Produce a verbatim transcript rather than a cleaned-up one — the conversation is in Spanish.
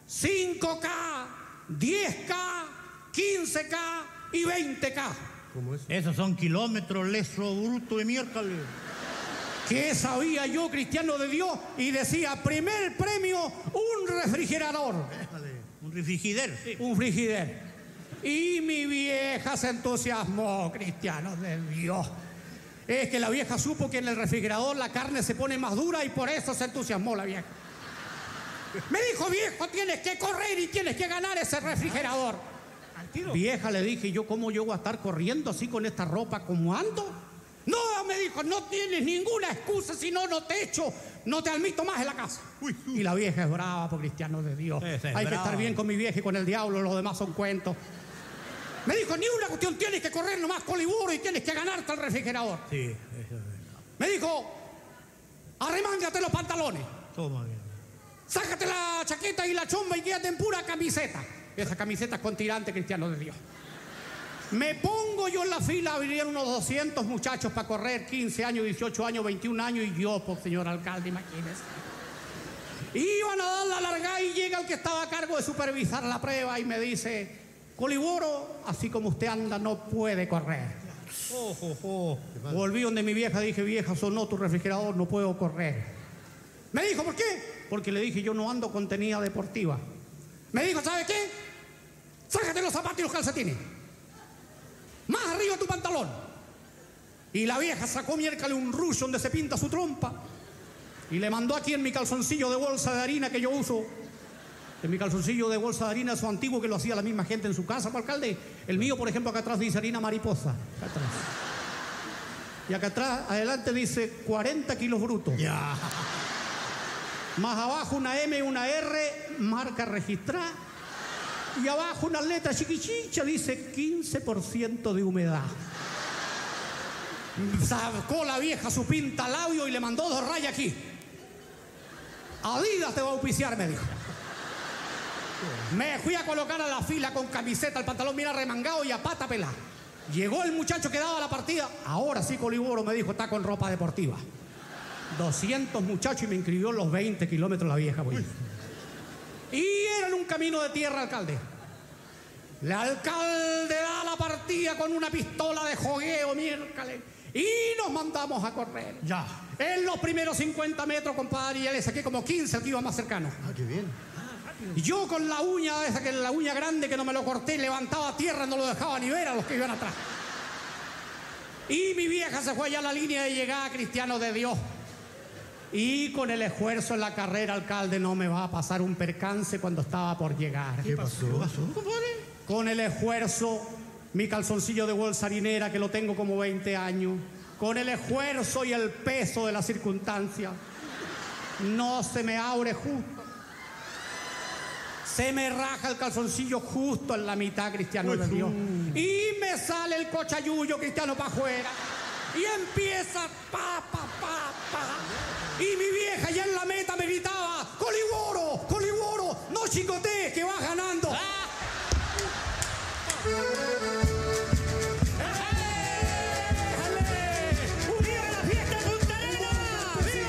cinco K, diez K, quince K y veinte K. ¿Cómo es? Esos son kilómetros, leso bruto de miércoles. ¿Qué sabía yo, cristiano de Dios? Y decía, primer premio, un refrigerador. Déjale, un refrigider. Sí. Un frigider. Y mi vieja se entusiasmó, cristiano de Dios. Es que la vieja supo que en el refrigerador la carne se pone más dura y por eso se entusiasmó la vieja. Me dijo, viejo, tienes que correr y tienes que ganar ese refrigerador. Al tiro. Vieja, le dije, ¿yo cómo yo voy a estar corriendo así con esta ropa como ando? No, me dijo, no tienes ninguna excusa, si no, no te echo, no te admito más en la casa. Uy, uy. Y la vieja es brava, por cristiano de Dios. Esa es Hay que brava. estar bien con mi vieja y con el diablo, los demás son cuentos. Me dijo, ni una cuestión, tienes que correr nomás coliburo y tienes que ganarte el refrigerador. Sí, eso es verdad. Me dijo, arremángate los pantalones, Toma, bien. sácate la chaqueta y la chomba y quédate en pura camiseta. Esa camiseta es con tirante, cristiano de Dios. Me pongo yo en la fila, vinieron unos doscientos muchachos para correr, quince años, dieciocho años, veintiún años, y yo, por señor alcalde, imagínese. Iban a dar la largada y llega el que estaba a cargo de supervisar la prueba y me dice, Coliboro, así como usted anda, no puede correr. Oh, oh, oh. Volví donde mi vieja, dije, vieja, sonó tu refrigerador, no puedo correr. Me dijo, ¿por qué? Porque le dije, yo no ando con tenida deportiva. Me dijo, ¿sabe qué? Sácate los zapatos y los calcetines. Más arriba tu pantalón. Y la vieja sacó miércale un rush donde se pinta su trompa y le mandó aquí en mi calzoncillo de bolsa de harina que yo uso. En mi calzoncillo de bolsa de harina, eso antiguo que lo hacía la misma gente en su casa, alcalde. El mío, por ejemplo, acá atrás dice harina mariposa. Acá atrás. Y acá atrás, adelante dice cuarenta kilos brutos. Ya. Más abajo una M y una R, marca registrada. Y abajo una letra chiquichicha dice quince por ciento de humedad. Sacó la vieja su pinta labio y le mandó dos rayas aquí. Adidas te va a auspiciar, me dijo. Me fui a colocar a la fila con camiseta, el pantalón mira remangado y a pata pelada. Llegó el muchacho que daba la partida. Ahora sí, Coliboro, me dijo, está con ropa deportiva. doscientos muchachos y me inscribió los veinte kilómetros la vieja. Voy. Y era en un camino de tierra, alcalde. El alcalde da la partida con una pistola de jogueo, miércoles. Y nos mandamos a correr. Ya. En los primeros cincuenta metros, compadre, ya le saqué como quince al que iba más cercano. Ah, qué bien. Y yo con la uña esa, que la uña grande que no me lo corté, levantaba tierra, no lo dejaba ni ver a los que iban atrás. Y mi vieja se fue allá a la línea de llegada, cristiano de Dios. Y con el esfuerzo en la carrera, alcalde, no me va a pasar un percance cuando estaba por llegar. ¿Qué pasó? ¿Qué pasó, compadre? Con el esfuerzo, mi calzoncillo de bolsa harinera, que lo tengo como veinte años, con el esfuerzo y el peso de la circunstancia, no se me abre justo. Se me raja el calzoncillo justo en la mitad, cristiano de Dios. Y me sale el cochayuyo, cristiano, para afuera. Y empieza pa, pa, pa, pa. Y mi vieja ya en la meta me gritaba, Coliboro, Coliboro, no chicotees, que vas ganando. ¡Ah!